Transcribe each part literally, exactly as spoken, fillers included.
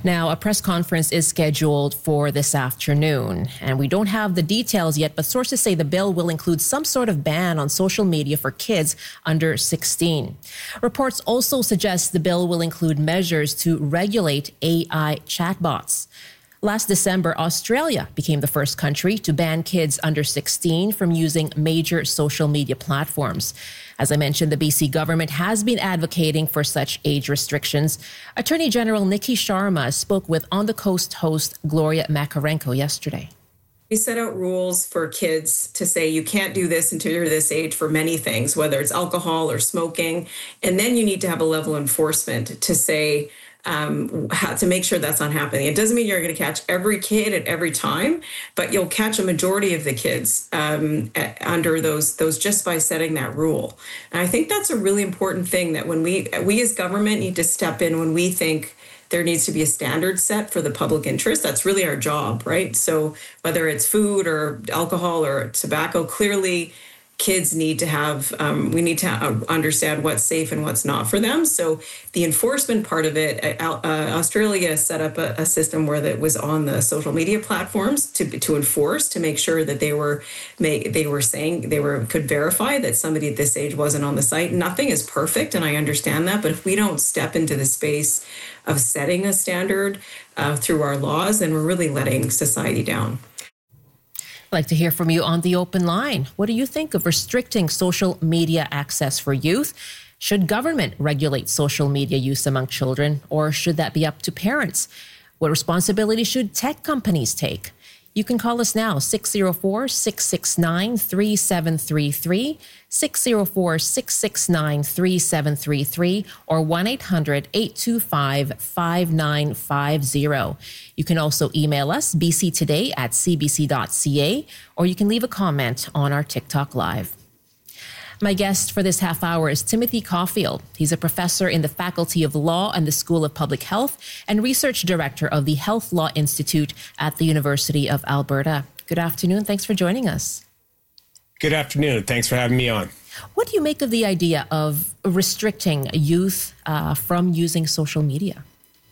Now, a press conference is scheduled for this afternoon, and we don't have the details yet, but sources say the bill will include some sort of ban on social media for kids under sixteen. Reports also suggest the bill will include measures to regulate A I chatbots. Last December, Australia became the first country to ban kids under sixteen from using major social media platforms. As I mentioned, the B C government has been advocating for such age restrictions. Attorney General Nikki Sharma spoke with On the Coast host Gloria Makarenko yesterday. We set out rules for kids to say you can't do this until you're this age for many things, whether it's alcohol or smoking. And then you need to have a level of enforcement to say, um, how to make sure that's not happening. It doesn't mean you're going to catch every kid at every time, but you'll catch a majority of the kids um, at, under those those just by setting that rule. And I think that's a really important thing that when we we as government need to step in when we think there needs to be a standard set for the public interest. That's really our job, right? So whether it's food or alcohol or tobacco, clearly kids need to have, um, we need to understand what's safe and what's not for them. So the enforcement part of it, uh, Australia set up a, a system where that was on the social media platforms to to enforce, to make sure that they were make, they were saying, they were could verify that somebody at this age wasn't on the site. Nothing is perfect, and I understand that, but if we don't step into the space of setting a standard uh, through our laws, then we're really letting society down. I'd like to hear from you on the open line. What do you think of restricting social media access for youth? Should government regulate social media use among children, or should that be up to parents? What responsibility should tech companies take? You can call us now, six oh four, six six nine, three seven three three, six oh four, six six nine, three seven three three, or one eight hundred, eight two five, five nine five zero. You can also email us, b c today at c b c dot c a, or you can leave a comment on our TikTok Live. My guest for this half hour is Timothy Caulfield. He's a professor in the Faculty of Law and the School of Public Health and research director of the Health Law Institute at the University of Alberta. Good afternoon. Thanks for joining us. Good afternoon. Thanks for having me on. What do you make of the idea of restricting youth uh, from using social media?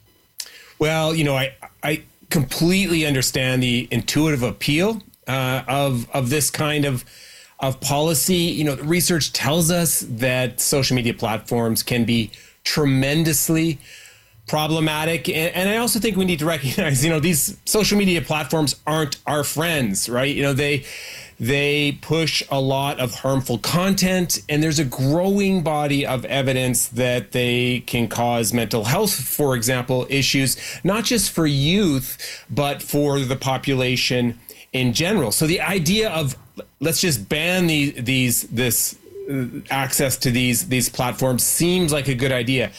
Well, you know, I, I completely understand the intuitive appeal uh, of, of this kind of of policy. You know, the research tells us that social media platforms can be tremendously problematic. And, and I also think we need to recognize, you know, these social media platforms aren't our friends, right? You know, they they push a lot of harmful content, and there's a growing body of evidence that they can cause mental health, for example, issues, not just for youth, but for the population in general. So the idea of let's just ban the, these this uh, access to these these platforms seems like a good idea.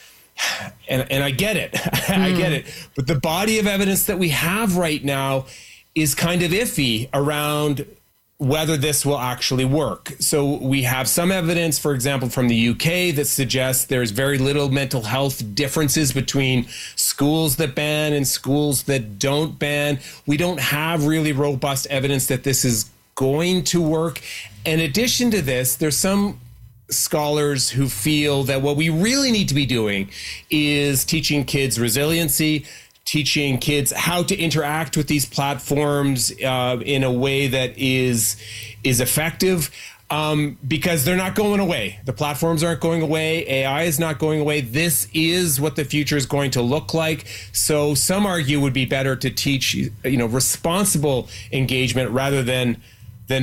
And and I get it. Mm. I get it. But the body of evidence that we have right now is kind of iffy around whether this will actually work. So we have some evidence, for example, from the U K that suggests there's very little mental health differences between schools that ban and schools that don't ban. We don't have really robust evidence that this is going to work. In addition to this, there's some scholars who feel that what we really need to be doing is teaching kids resiliency, teaching kids how to interact with these platforms uh, in a way that is is effective, um, because they're not going away. The platforms aren't going away. A I is not going away. This is what the future is going to look like. So some argue it would be better to teach, you know, responsible engagement rather than